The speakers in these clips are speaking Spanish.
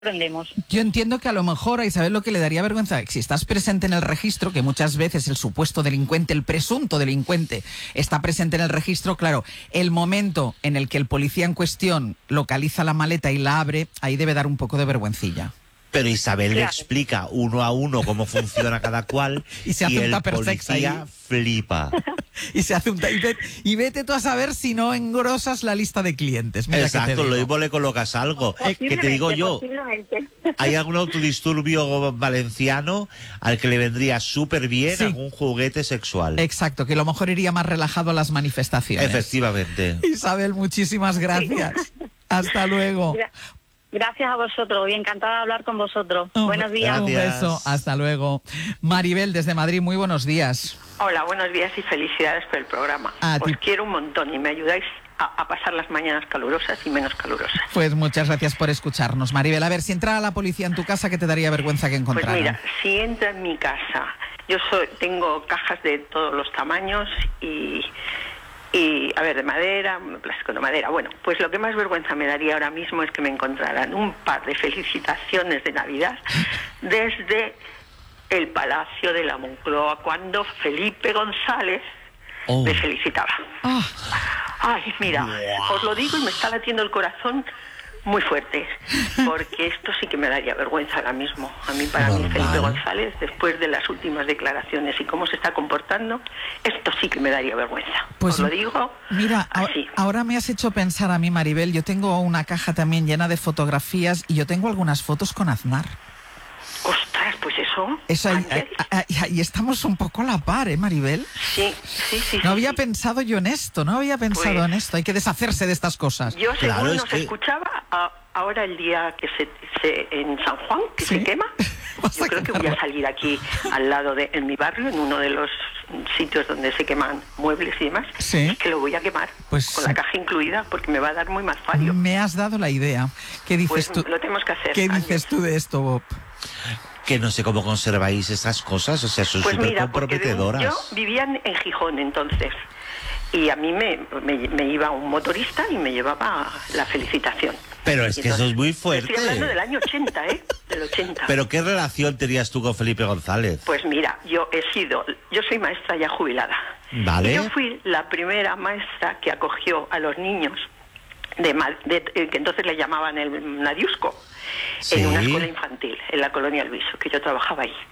aprendemos. Yo entiendo que a lo mejor a Isabel lo que le daría vergüenza, si estás presente en el registro, que muchas veces el supuesto delincuente, el presunto delincuente, está presente en el registro, claro, el momento en el que el policía en cuestión localiza la maleta y la abre, ahí debe dar un poco de vergüencilla. Pero Isabel le explica uno a uno cómo funciona cada cual y se hace un el policía flipa. Y se hace un y vete tú a saber si no engrosas la lista de clientes. Mira. Exacto, lo mismo le colocas algo. Que te digo yo, ¿hay algún autodisturbio valenciano al que le vendría súper bien algún juguete sexual? Exacto, que a lo mejor iría más relajado a las manifestaciones. Efectivamente. Isabel, muchísimas gracias. Sí. Hasta luego. Gracias a vosotros y encantada de hablar con vosotros. Buenos días. Un beso, hasta luego. Maribel, desde Madrid, muy buenos días. Hola, buenos días y felicidades por el programa. Os quiero un montón y me ayudáis a pasar las mañanas calurosas y menos calurosas. Pues muchas gracias por escucharnos, Maribel. A ver, si entrara la policía en tu casa, ¿qué te daría vergüenza que encontrara? Pues mira, si entra en mi casa, tengo cajas de todos los tamaños y a ver, de madera, plástico de madera. Bueno, pues lo que más vergüenza me daría ahora mismo es que me encontraran un par de felicitaciones de Navidad desde el Palacio de la Moncloa, cuando Felipe González me felicitaba. Ay, mira, os lo digo y me está latiendo el corazón muy fuerte, porque esto sí que me daría vergüenza ahora mismo. Para mí, Felipe González, después de las últimas declaraciones y cómo se está comportando, esto sí que me daría vergüenza. Pues os lo digo. Mira, así. Ahora me has hecho pensar a mí, Maribel, yo tengo una caja también llena de fotografías y yo tengo algunas fotos con Aznar. Ostras, pues eso ahí estamos un poco a la par, ¿eh, Maribel? Sí. No había pensado yo en esto, en esto. Hay que deshacerse de estas cosas. Yo, según nos escuchaba, ahora el día que en San Juan, que se quema, yo creo que voy a salir aquí al lado en mi barrio, en uno de los sitios donde se queman muebles y demás, que lo voy a quemar, con la caja incluida, porque me va a dar muy más fallo. Me has dado la idea. ¿Qué dices tú? Lo tenemos que hacer. ¿Qué dices tú de esto, Bob? Que no sé cómo conserváis esas cosas, o sea, son súper comprometedoras. Yo vivía en Gijón entonces, y a mí me iba un motorista y me llevaba la felicitación. Pero es que eso es muy fuerte. Estoy hablando del año 80, del 80. ¿Pero qué relación tenías tú con Felipe González? Pues mira, yo soy maestra ya jubilada. Vale. Y yo fui la primera maestra que acogió a los niños que entonces le llamaban el Nadiusco, en una escuela infantil, en la colonia Luiso, que yo trabajaba ahí.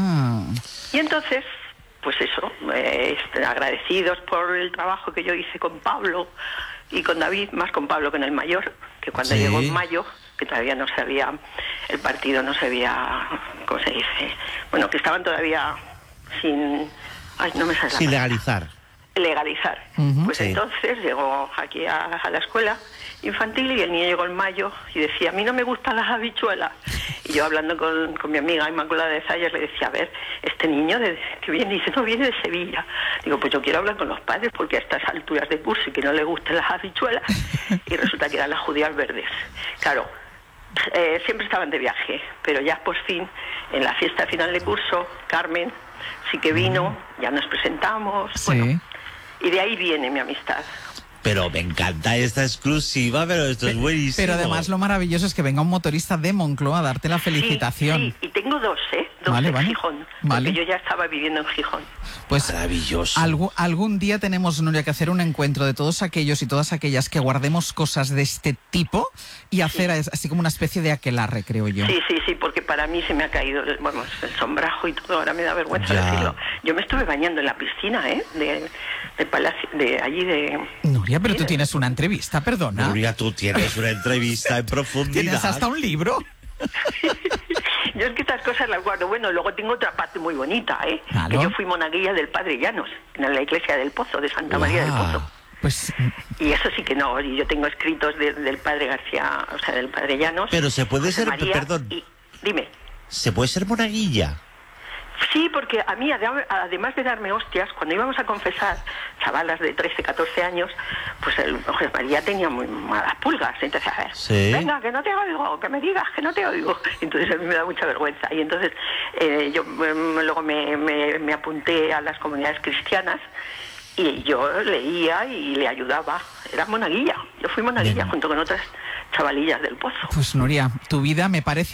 Y entonces, pues eso, agradecidos por el trabajo que yo hice con Pablo y con David, más con Pablo que en el mayor, que cuando llegó en mayo, que todavía no se había, el partido no se había, ¿cómo se dice? Bueno, que estaban todavía sin legalizar. Pues entonces llegó aquí a la escuela infantil y el niño llegó en mayo y decía, a mí no me gustan las habichuelas. Y yo hablando con mi amiga Inmaculada de Zayas le decía, a ver, este niño que viene, dice, no, viene de Sevilla. Digo, pues yo quiero hablar con los padres porque a estas alturas de curso y que no le gusten las habichuelas. Y resulta que eran las judías verdes. Claro, siempre estaban de viaje, pero ya por fin, en la fiesta final de curso, Carmen sí que vino, ya nos presentamos, bueno, y de ahí viene mi amistad. Pero me encanta esta exclusiva, pero esto es buenísimo. Pero además lo maravilloso es que venga un motorista de Moncloa a darte la felicitación. Sí, y tengo dos en Gijón, porque yo ya estaba viviendo en Gijón. Pues maravilloso. Algún día tenemos, Nuria, que hacer un encuentro de todos aquellos y todas aquellas que guardemos cosas de este tipo y hacer así como una especie de aquelarre, creo yo. Sí, porque para mí se me ha caído el sombrajo y todo, ahora me da vergüenza decirlo. Yo me estuve bañando en la piscina, del palacio, de allí de... Nuria, pero tú tienes una entrevista, perdona. Nuria, tú tienes una entrevista en profundidad. ¿Tienes hasta un libro? Yo es que estas cosas las guardo. Bueno, luego tengo otra parte muy bonita, Claro. Que yo fui monaguilla del Padre Llanos, en la iglesia del Pozo, de Santa María del Pozo. Pues... Y eso sí que no, y yo tengo escritos del Padre García, o sea, del Padre Llanos. Pero se puede ser, perdón. Dime. ¿Se puede ser monaguilla? Sí, porque a mí, además de darme hostias, cuando íbamos a confesar, chavalas de 13, 14 años, pues José María tenía muy malas pulgas. Entonces, a ver, venga, que no te oigo, que me digas que no te oigo. Entonces a mí me da mucha vergüenza. Y entonces yo luego me apunté a las comunidades cristianas y yo leía y le ayudaba. Era monaguilla. Yo fui monaguilla junto con otras chavalillas del Pozo. Pues Nuria, tu vida me parece